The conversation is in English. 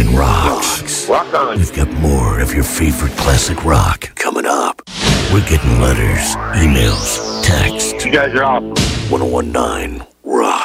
101.9 rocks. Rock on. We've got more of your favorite classic rock coming up. We're getting letters, emails, texts. You guys are awesome. 101.9 rocks.